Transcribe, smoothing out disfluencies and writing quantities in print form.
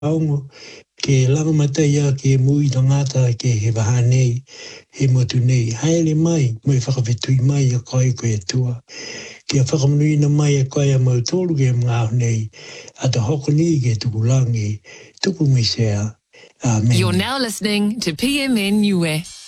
aongo ke langa matai ke mui tangata ke he waha nei he motu nei. Haere mai, mo e whakawhetui mai koe koe tua. Ke whakamunuina mai koe a mautolu ke mga nei. A te hoko ni ke tukulangi, tuku misea. Amen. You're now listening to PMN Niue.